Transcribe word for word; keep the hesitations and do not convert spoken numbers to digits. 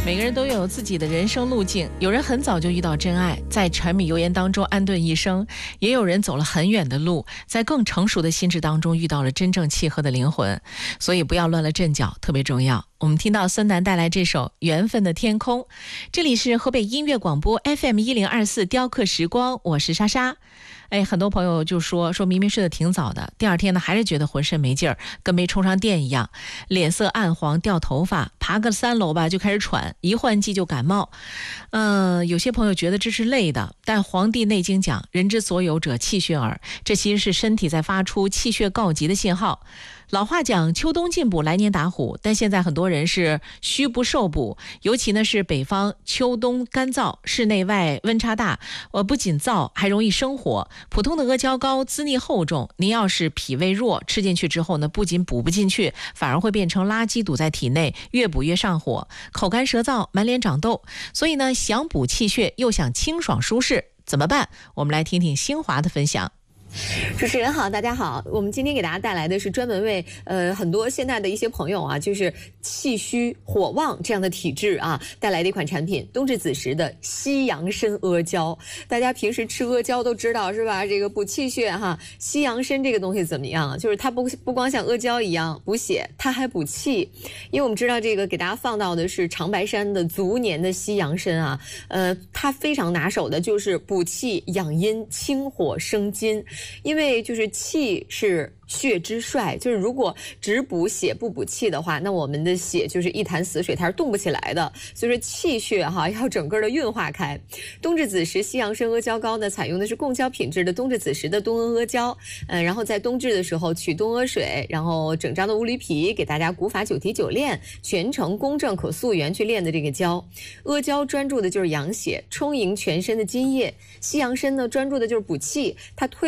每个人都有自己的人生路径，有人很早就遇到真爱，在柴米油盐当中安顿一生，也有人走了很远的路，在更成熟的心智当中遇到了真正契合的灵魂。所以不要乱了阵脚，特别重要。我们听到孙楠带来这首《缘分的天空》，这里是河北音乐广播 F M 一零二四雕刻时光，我是莎莎。哎，很多朋友就说说明明睡得挺早的，第二天呢还是觉得浑身没劲儿，跟没充上电一样，脸色暗黄，掉头发，爬个三楼吧就开始喘，一换季就感冒。嗯、呃，有些朋友觉得这是累的，但《黄帝内经》讲，人之所有者气血耳，这其实是身体在发出气血告急的信号。老话讲秋冬进补来年打虎，但现在很多人是虚不受补，尤其呢是北方秋冬干燥，室内外温差大，呃不仅燥还容易生火。普通的阿胶糕滋腻厚重，您要是脾胃弱，吃进去之后呢，不仅补不进去，反而会变成垃圾堵在体内，越补越上火，口干舌燥，满脸长痘。所以呢，想补气血又想清爽舒适，怎么办？我们来听听新华的分享。 主持人好，大家好，我们今天给大家带来的是专门为呃很多现在的一些朋友啊，就是气虚火旺这样的体质啊，带来的一款产品，冬至子时的西洋参阿胶。大家平时吃阿胶都知道是吧？这个补气血哈。西洋参这个东西怎么样？就是它不不光像阿胶一样补血，它还补气。因为我们知道这个给大家放到的是长白山的足年的西洋参啊，呃，它非常拿手的就是补气养阴、清火生津。因为就是气是血之帅，就是如果只补血不补气的话，那我们的血就是一潭死水，它是动不起来的。所以说气血哈要整个的运化开。冬至子时西洋参阿胶膏呢，采用的是贡胶品质的冬至子时的冬阿阿胶，嗯，然后在冬至的时候取冬阿水，然后整张的乌驴皮给大家古法九提九炼，全程公正可溯源去炼的这个胶。阿胶专注的就是养血，充盈全身的津液；西洋参呢专注的就是补气，它推